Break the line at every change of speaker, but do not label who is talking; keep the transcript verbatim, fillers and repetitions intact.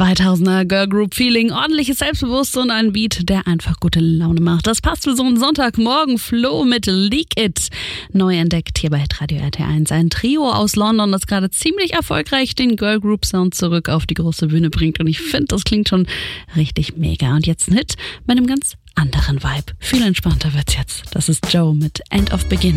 zweitausender Girl Group Feeling, ordentliches Selbstbewusstsein und ein Beat, der einfach gute Laune macht. Das passt für so einen Sonntagmorgen. Flo mit Leak It. Neu entdeckt hier bei Hitradio R T eins. Ein Trio aus London, das gerade ziemlich erfolgreich den Girl Group Sound zurück auf die große Bühne bringt. Und ich finde, das klingt schon richtig mega. Und jetzt ein Hit mit einem ganz anderen Vibe. Viel entspannter wird's jetzt. Das ist Joe mit End of Beginning.